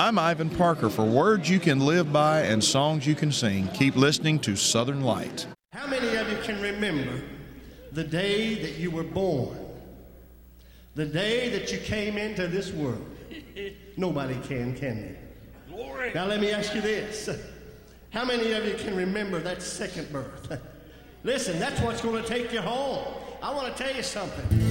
I'm Ivan Parker. For words you can live by and songs you can sing, keep listening to Southern Light. How many of you can remember the day that you were born? The day that you came into this world? Nobody can they? Glory. Now let me ask you this. How many of you can remember that second birth? Listen, that's what's going to take you home. I want to tell you something.